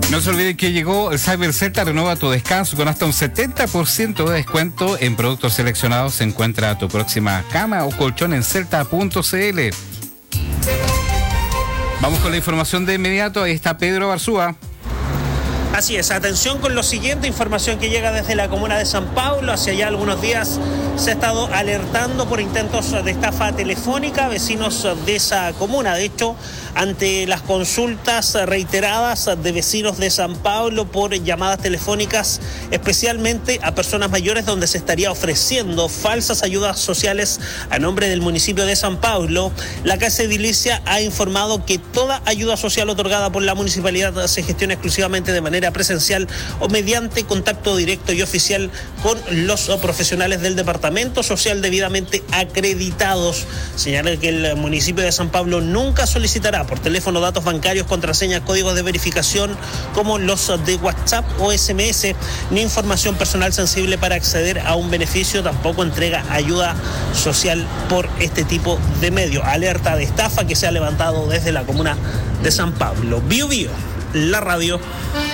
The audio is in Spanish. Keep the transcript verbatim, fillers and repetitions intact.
No se olvide que llegó el Cyber Celta, renueva tu descanso con hasta un setenta por ciento de descuento en productos seleccionados. Encuentra tu próxima cama o colchón en celta punto c l. Vamos con la información de inmediato. Ahí está Pedro Barzúa. Así es, atención con lo siguiente, información que llega desde la comuna de San Pablo. Hace ya algunos días se ha estado alertando por intentos de estafa telefónica a vecinos de esa comuna. De hecho, ante las consultas reiteradas de vecinos de San Pablo por llamadas telefónicas, especialmente a personas mayores, donde se estaría ofreciendo falsas ayudas sociales a nombre del municipio de San Pablo, la Casa Edilicia ha informado que toda ayuda social otorgada por la municipalidad se gestiona exclusivamente de manera presencial o mediante contacto directo y oficial con los profesionales del departamento social debidamente acreditados. Señala que el municipio de San Pablo nunca solicitará por teléfono datos bancarios, contraseñas, códigos de verificación como los de WhatsApp o S M S, ni información personal sensible para acceder a un beneficio. Tampoco entrega ayuda social por este tipo de medio. Alerta de estafa que se ha levantado desde la comuna de San Pablo. Bio Bio, la radio.